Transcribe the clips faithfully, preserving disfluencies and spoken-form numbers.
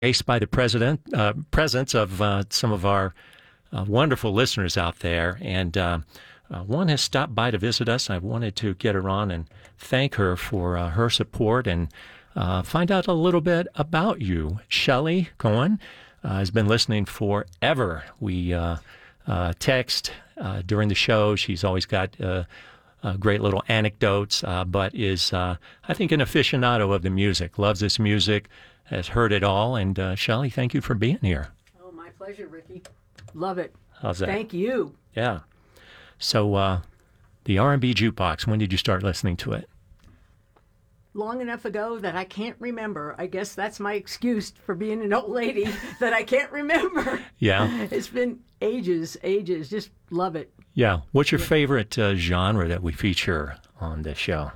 graced by the president, uh, presence of uh, some of our uh, wonderful listeners out there. And uh, uh, one has stopped by to visit us. I wanted to get her on and thank her for uh, her support and uh, find out a little bit about you. Shelley Cohen uh, has been listening forever. We uh, uh, text uh, during the show. She's always got uh, uh, great little anecdotes, uh, but is, uh, I think, an aficionado of the music, loves this music, has heard it all. And uh, Shelley, thank you for being here. Oh, my pleasure, Ricky. Love it. How's that? Thank you. Yeah. So uh, the R and B Jukebox, when did you start listening to it? Long enough ago that I can't remember. I guess that's my excuse for being an old lady, that I can't remember. Yeah. It's been ages, ages. Just love it. Yeah. What's your yeah. favorite uh, genre that we feature on this show?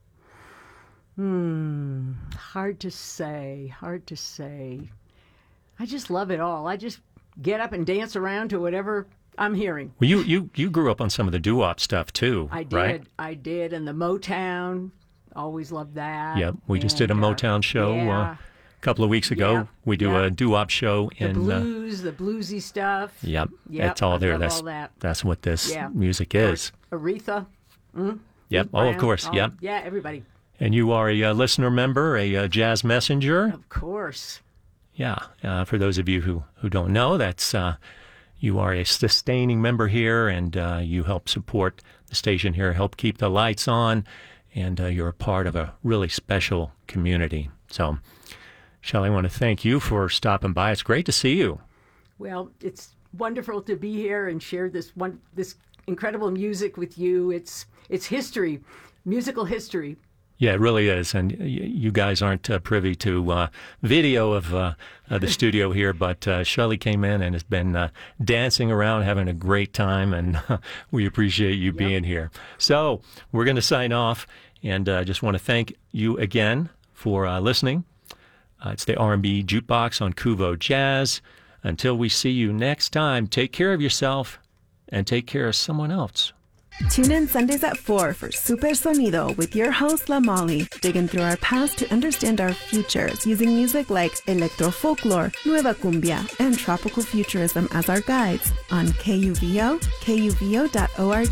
Hmm. Hard to say. Hard to say. I just love it all. I just get up and dance around to whatever I'm hearing. Well, you, you, you grew up on some of the doo-wop stuff, too, I did. Right? I did. And the Motown. Always loved that. Yep. We and, just did a Motown show yeah. uh, a couple of weeks ago. Yeah. We do yeah. a doo-wop show the in... blues, uh, the bluesy stuff. Yep. Yep. It's all I there. love That's, all that. that's what this yeah. music is. Aretha. Mm? Yep. Ruth Oh, of Brown. course. Oh, Yep. Yeah, everybody. And you are a uh, listener member, a uh, jazz messenger. Of course. Yeah. Uh, for those of you who, who don't know, that's uh, you are a sustaining member here, and uh, you help support the station here, help keep the lights on, and uh, you're a part of a really special community. So, Shelley, I want to thank you for stopping by. It's great to see you. Well, it's wonderful to be here and share this one this incredible music with you. It's it's history, musical history. Yeah, it really is. And y- you guys aren't uh, privy to uh, video of uh, uh, the studio here, but uh, Shelley came in and has been uh, dancing around, having a great time, and uh, we appreciate you Yep. being here. So we're going to sign off, and I uh, just want to thank you again for uh, listening. Uh, it's the R and B Jukebox on Kuvo Jazz. Until we see you next time, take care of yourself and take care of someone else. Tune in Sundays at four for Super Sonido with your host, La Molly, digging through our past to understand our futures using music like electro folklore, nueva cumbia, and tropical futurism as our guides on K U V O, K U V O dot org.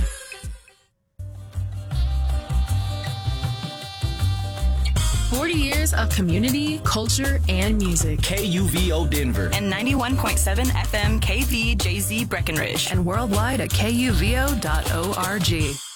forty years of community, culture, and music. K U V O Denver. And ninety-one point seven F M K V J Z Breckenridge. And worldwide at K U V O dot org.